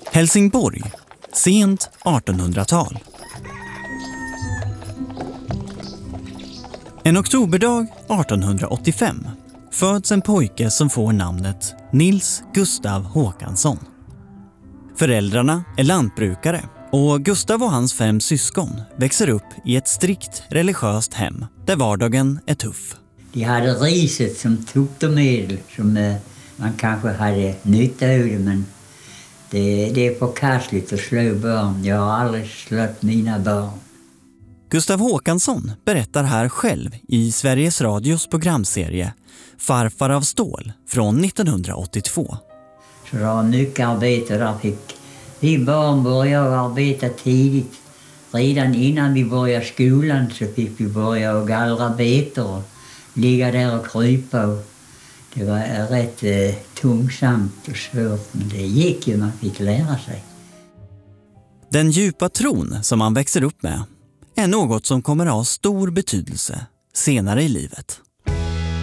Helsingborg, sent 1800-tal. En oktoberdag 1885 föds en pojke som får namnet Nils Gustav Håkansson. Föräldrarna är lantbrukare och Gustav och hans 5 syskon växer upp i ett strikt religiöst hem där vardagen är tuff. De hade riset som tuktermedel som man kanske hade nytta av det, men det är förkastligt att slå barn. Jag har aldrig slått mina barn. Gustav Håkansson berättar här själv i Sveriges Radios programserie Farfar av stål från 1982. Så det var mycket arbete där. Fick vi barn började arbeta tidigt. Redan innan vi började skolan så fick vi börja och gallra betor och ligga där och krypa. Det var rätt tungsamt och svårt, men det gick ju, man fick lära sig. Den djupa tron som man växer upp med är något som kommer att ha stor betydelse senare i livet.